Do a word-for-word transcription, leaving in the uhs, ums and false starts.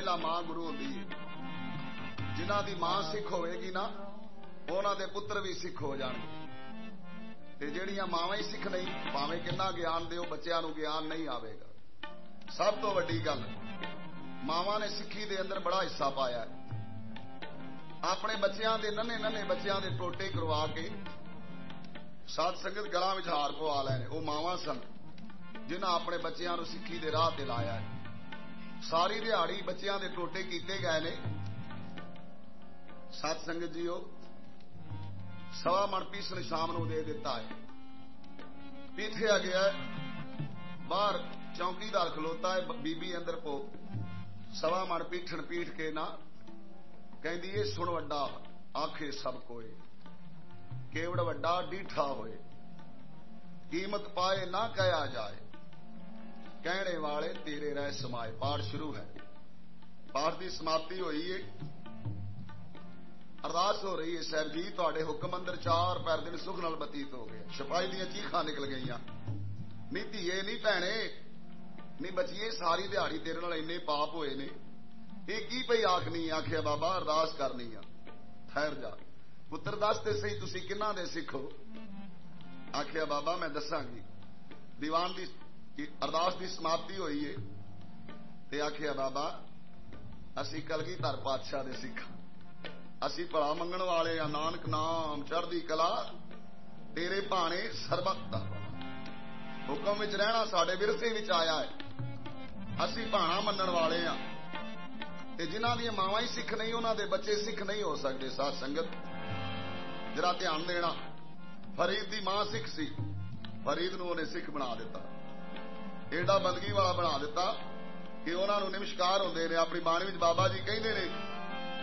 پہلا ماں گرو ہوندی ہے. جنہ دی ماں سکھ ہوئے گی نا انہاں دے پتر بھی سکھ ہو جان گے. تے جہڑیاں ماواں ہی سکھ نہیں پاویں کنا گیان دیو بچیاں نو گیان نہیں آئے گا. سب تو وڈی گل ماواں نے سکھی دے اندر بڑا حصہ پایا ہے. اپنے بچیاں دے ننے ننے بچیاں دے ٹوٹے کروا کے سات سنگت گلاں وچ ہار پوا لے نے. وہ ماواں سن جنہاں اپنے بچیاں نو سکھی دے راہ تے لایا ہے. ساری دیہڑی بچیاں دے ٹوٹے کیتے گئے نے. سات سنگت جیو سوا من پیسن شام نو دے دیتا ہے. پیٹھیا گیا ہے باہر چوکیدار کھلوتا ہے. بی بی اندر پو سوا من پیٹھن پیٹ کے نہ کہندی اے سن وڈا آکھے سب کوئے کیوڑ وڈا ڈیٹھا ہوئے قیمت پائے نہ کہا جائے کہنے والے تیرے رہ سمائے. پاٹ شروع ہے. پاٹ کی سماپتی ہوئی ہے. ارداس ہو رہی ہے صاحب جی تے حکم اندر چار پیر دن سکھ نال بتیت ہو گئے. سپاہی دیا چیخاں نکل گئی نہیں دھیے نہیں بھینے نہیں بچیے ساری دیہڑی تیرے نال اینے پاپ ہوئے نے یہ کی پئی آخنی. آخیا بابا ارداس کرنی آ ٹھہر جا پتر دس تے سی تسی کنہ دے سکھو. آخیا بابا میں دساں گی. دیوان دی ارداس دی سماپتی ہوئی ہے. تے آخیا بابا اسی کلگیدھر پادشاہ دے سکھ اسی بڑا منگن والے آ. نانک نام چڑھدی کلا تیرے بھانے سربت دا حکم وچ رہنا ساڈے ورثے وچ آیا ہے. اسی بھانا منن والے ہاں. تے جنہاں دی ماواں ہی سکھ نہیں انہاں دے بچے سکھ نہیں ہو سکتے. ساتھ سنگت ذرا دھیان دینا. فرید دی ماں سکھ سی. فرید نو انہیں سکھ بنا دیتا. ایڈا بندگی والا بنا دیتا کہ انہوں نے نمسکار ہوندے نے. اپنی بانی وچ بابا جی کہندے نے